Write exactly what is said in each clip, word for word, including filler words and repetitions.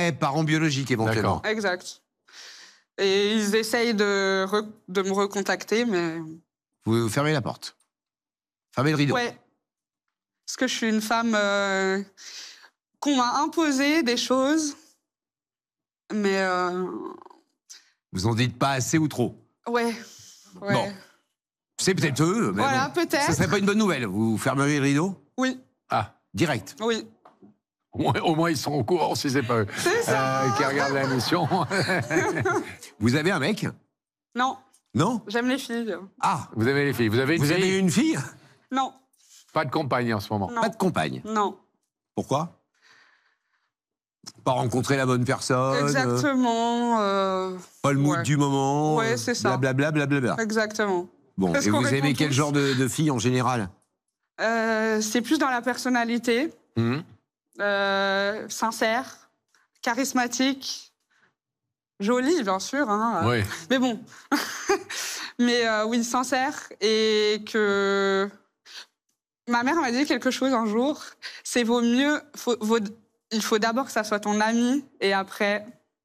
Ouais, parents biologiques éventuellement. D'accord. Exact. Et ils essayent de, re, de me recontacter, mais... Vous fermez la porte. Fermez le rideau. Ouais. Parce que je suis une femme euh, qu'on m'a imposé des choses, mais... Euh... Vous en dites pas assez ou trop? Ouais. ouais. Bon. C'est peut-être eux, mais voilà, bon. peut-être. Ça serait pas une bonne nouvelle. Vous fermeriez le rideau? Oui. Ah. Direct? Oui. Au moins, au moins, ils sont au courant si c'est pas eux c'est ça. Euh, qui regardent l'émission. Vous avez un mec? Non. Non? J'aime les filles. Ah. Vous avez les filles. Vous avez une Vous fille? avez une fille? Non. Pas de compagne en ce moment? Non. Pas de compagne? Non. Pourquoi? Pas rencontrer la bonne personne? Exactement. Euh... Pas le mood ouais. du moment? Ouais, c'est ça. Blablabla, blablabla. Exactement. Bon, Parce et qu'on vous aimez répond quel tous. genre de, de fille en général? euh, C'est plus dans la personnalité. Mmh. Euh, sincère, charismatique, jolie, bien sûr. Hein, Oui. Mais bon. Mais euh, oui, sincère. Et que... Ma mère m'a dit quelque chose un jour. C'est vaut mieux... Faut, vaut... Il faut d'abord que ça soit ton ami, et après...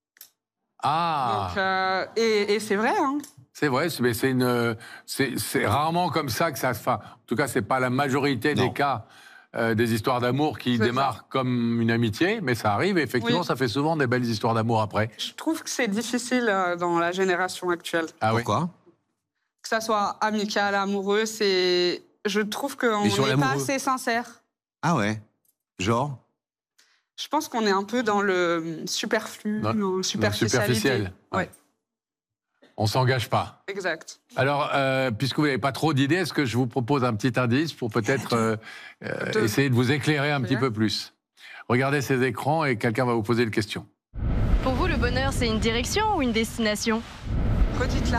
Ah. Donc, euh, et, et c'est vrai, hein. C'est vrai, mais c'est une, c'est, c'est rarement comme ça que ça se fait. En tout cas, c'est pas la majorité Non. des cas euh, des histoires d'amour qui C'est démarrent ça. comme une amitié, mais ça arrive. Et effectivement, Oui. ça fait souvent des belles histoires d'amour après. Je trouve que c'est difficile euh, dans la génération actuelle. Ah oui. Pourquoi? Que ça soit amical, amoureux, c'est... Je trouve qu'on Et sur n'est pas l'amoureux assez sincère. Ah ouais? Genre? Je pense qu'on est un peu dans le superflu, Dans- dans, dans le le superficialité. superficiel, ouais. Ouais, On s'engage pas. exact. Alors, euh, puisque vous n'avez pas trop d'idées, est-ce que je vous propose un petit indice pour peut-être euh, euh, Deux. essayer de vous éclairer un petit Ouais. peu plus? Regardez ces écrans et quelqu'un va vous poser une question. Pour vous, le bonheur, c'est une direction ou une destination? Redites-là.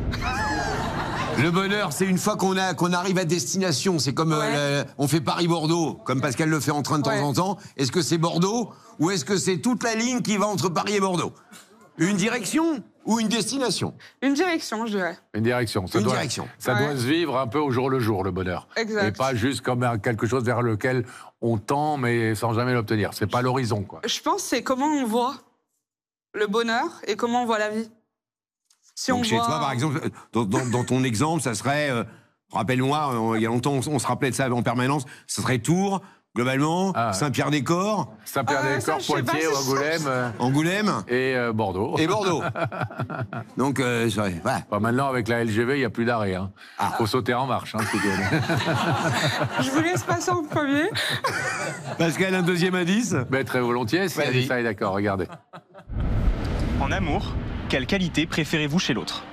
Le bonheur, c'est une fois qu'on a qu'on arrive à destination. C'est comme Ouais. euh, le- on fait Paris-Bordeaux, comme Pascal le fait en train de temps Ouais. en temps. Est-ce que c'est Bordeaux ou est-ce que c'est toute la ligne qui va entre Paris et Bordeaux? Une direction ou une destination? Une direction, je dirais. Une direction. Ça Une doit, direction. Ça Ouais. doit se vivre un peu au jour le jour, le bonheur. Exact. Et pas juste comme un- quelque chose vers lequel on tend, mais sans jamais l'obtenir. C'est pas l'horizon, quoi. Je pense que c'est comment on voit le bonheur et comment on voit la vie. Si Donc on chez voit... toi, par exemple, dans, dans- dans ton exemple, ça serait, euh, rappelle-moi, euh, il y a longtemps, on, on se rappelait de ça en permanence, ça serait Tours, globalement, Ah. Saint-Pierre-des-Corps, Saint-Pierre-des-Corps, Euh, ça, je sais pas Poitiers, si je- Angoulême euh, Angoulême et euh, Bordeaux. et Bordeaux. Donc, euh, ça- voilà. Bah, maintenant, avec la L G V, il n'y a plus d'arrêt. Hein. Ah. Faut sauter en marche. Hein, c'est tout. Je vous laisse passer en premier. Pascal, un deuxième indice? Mais très volontiers, si Vas-y. ça est d'accord, regardez. En amour, quelle qualité préférez-vous chez l'autre?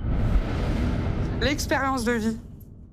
L'expérience de vie.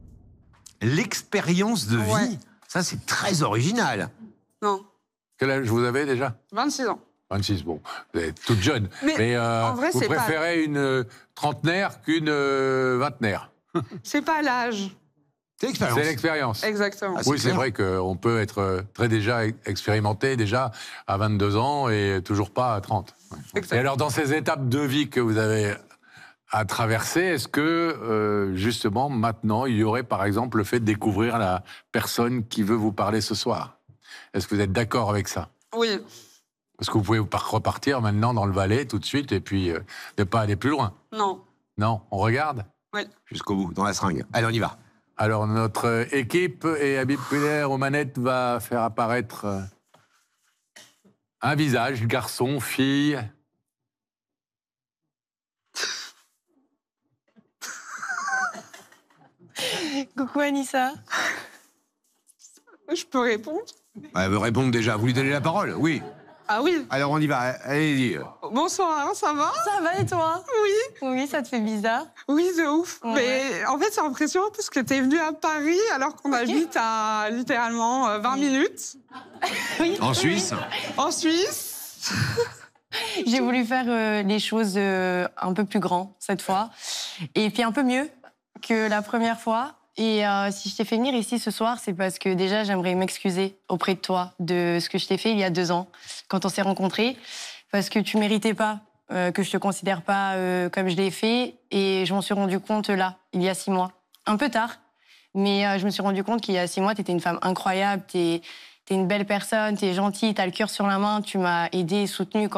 L'expérience de vie, Ouais. ça c'est très original. Non, Quel âge vous avez déjà? vingt-six ans. vingt-six, bon, vous êtes toute jeune. Mais euh, en vrai, vous c'est pas- préférez une euh, trentenaire qu'une euh, vingtenaire. C'est pas l'âge. C'est l'expérience. C'est l'expérience. Exactement. Ah, c'est Oui, c'est clair. vrai qu'on peut être euh, très déjà expérimenté déjà à vingt-deux ans et toujours pas à trente. Exact. Et alors, dans ces étapes de vie que vous avez à traverser, est-ce que, euh, justement, maintenant, il y aurait, par exemple, le fait de découvrir la personne qui veut vous parler ce soir? Est-ce que vous êtes d'accord avec ça? Oui. Est-ce que vous pouvez par- repartir maintenant dans le Valais tout de suite et puis euh, ne pas aller plus loin? Non. Non, on regarde? Oui. Jusqu'au bout, dans la seringue. Allez, on y va. Alors, notre euh, équipe et Habib Puller aux manettes va faire apparaître euh, un visage, garçon, fille. Coucou Anissa. Je peux répondre? Elle veut répondre déjà. Vous lui donnez la parole? Oui. Ah oui. Alors, on y va. Allez-y. Bonsoir, ça va? Ça va et toi? Oui. Oui, ça te fait bizarre. Oui, de ouf. Ouais. Mais en fait, c'est impressionnant parce que t'es venu à Paris alors qu'on habite à littéralement euh, vingt minutes Oui. En oui, Suisse? en Suisse. oui. J'ai voulu faire euh, les choses euh, un peu plus grand cette fois. Et puis un peu mieux que la première fois. Et euh, si je t'ai fait venir ici ce soir, c'est parce que déjà, j'aimerais m'excuser auprès de toi de ce que je t'ai fait il y a deux ans, quand on s'est rencontrés. Parce que tu méritais pas euh, que je te considère pas euh, comme je l'ai fait. Et je m'en suis rendu compte là, il y a six mois. Un peu tard, mais euh, je me suis rendu compte qu'il y a six mois, t'étais une femme incroyable, t'es, t'es une belle personne, t'es gentille, t'as le cœur sur la main, tu m'as aidée et soutenue.